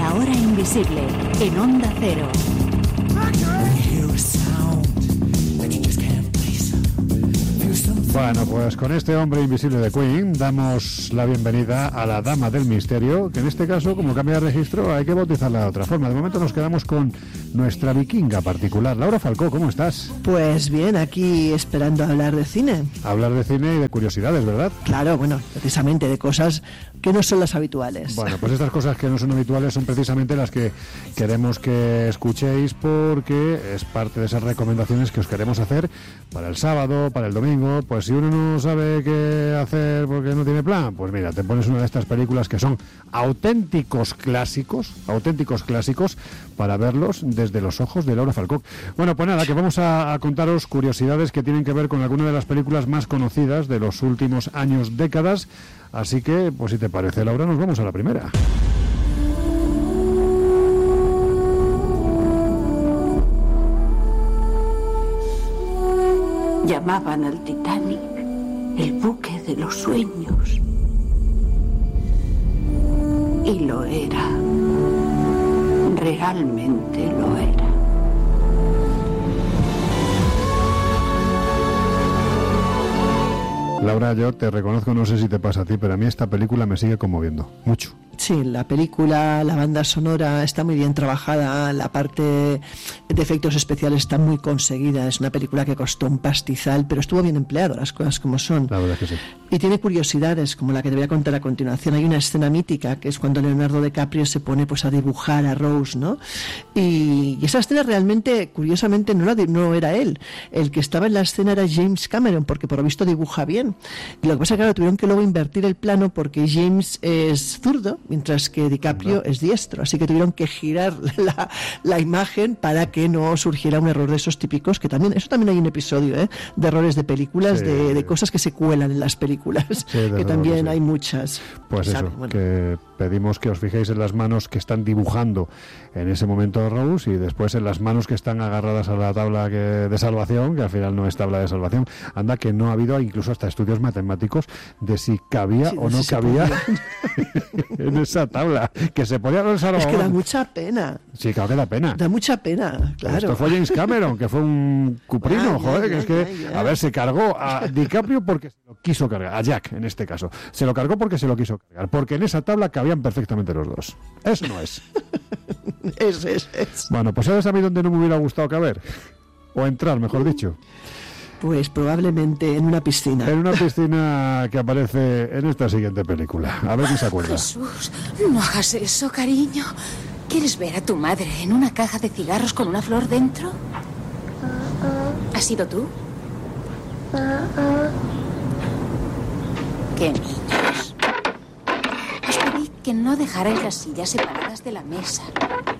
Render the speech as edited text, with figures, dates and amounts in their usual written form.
La Hora Invisible, en Onda Cero. Bueno, pues con este hombre invisible de Queen damos la bienvenida a la Dama del Misterio, que en este caso, como cambia de registro, hay que bautizarla de otra forma. De momento nos quedamos con nuestra vikinga particular. Laura Falcó, ¿cómo estás? Pues bien, aquí esperando a hablar de cine. Hablar de cine y de curiosidades, ¿verdad? Claro, bueno, precisamente de cosas que no son las habituales. Bueno, pues estas cosas que no son habituales son precisamente las que queremos que escuchéis, porque es parte de esas recomendaciones que os queremos hacer para el sábado, para el domingo. Pues si uno no sabe qué hacer porque no tiene plan, pues mira, te pones una de estas películas que son auténticos clásicos para verlos desde los ojos de Laura Falcó. Bueno, pues nada, que vamos a contaros curiosidades que tienen que ver con alguna de las películas más conocidas de los últimos años, décadas. Así que, pues si te parece, Laura, nos vamos a la primera. Llamaban al Titanic el buque de los sueños. Y lo era. Realmente lo era. Laura, yo te reconozco, no sé si te pasa a ti, pero a mí esta película me sigue conmoviendo mucho. Sí, la película, la banda sonora está muy bien trabajada, la parte de efectos especiales está muy conseguida, es una película que costó un pastizal, pero estuvo bien empleado, las cosas como son. La verdad es que sí. Y tiene curiosidades, como la que te voy a contar a continuación. Hay una escena mítica, que es cuando Leonardo DiCaprio se pone pues a dibujar a Rose, ¿no? Y esa escena realmente, curiosamente, no era él. El que estaba en la escena era James Cameron, porque por lo visto dibuja bien. Y lo que pasa es que claro, tuvieron que luego invertir el plano porque James es zurdo, mientras que DiCaprio es diestro, así que tuvieron que girar la imagen para que no surgiera un error de esos típicos, que también, eso también hay un episodio, de errores de películas, sí, de cosas que se cuelan en las películas, sí, que también sí hay muchas. Pues eso, bueno, que pedimos que os fijéis en las manos que están dibujando en ese momento Rose y después en las manos que están agarradas a la tabla de salvación, que al final no es tabla de salvación. Anda que no ha habido incluso hasta estudios matemáticos de si cabía o no cabía en esa tabla, que se podía haber salvado. Es que da mucha pena. Sí, claro que da pena. Da mucha pena, claro. Esto fue James Cameron, que fue un cuprino, a ver, se cargó a DiCaprio porque se lo quiso cargar, a Jack en este caso. Se lo cargó porque se lo quiso cargar, porque en esa tabla cabían perfectamente los dos. Eso no es. Es. Bueno, pues ¿sabes a mí dónde no me hubiera gustado caber? O entrar, mejor dicho. Pues probablemente en una piscina. En una piscina que aparece en esta siguiente película. A ver quién se acuerda. Jesús, no hagas eso, cariño. ¿Quieres ver a tu madre en una caja de cigarros con una flor dentro? ¿Has sido tú? ¡Qué niños! Os pedí que no dejarais las sillas separadas de la mesa.